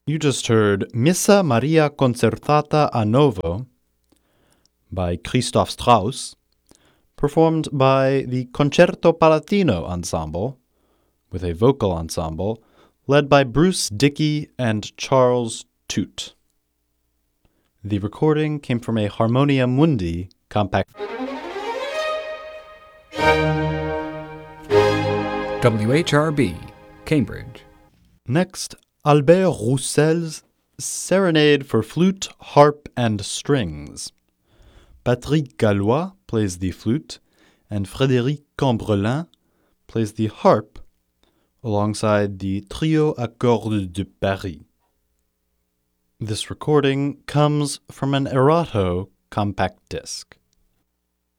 You just heard Missa Maria Concertata a Novo by Christoph Strauss, performed by the Concerto Palatino Ensemble, with a vocal ensemble led by Bruce Dickey and Charles Toot. The recording came from a Harmonia Mundi compact. WHRB, Cambridge. Next, Albert Roussel's Serenade for Flute, Harp, and Strings. Patrick Gallois plays the flute, and Frédéric Cambrelin plays the harp, alongside the Trio à Cordes de Paris. This recording comes from an Erato compact disc.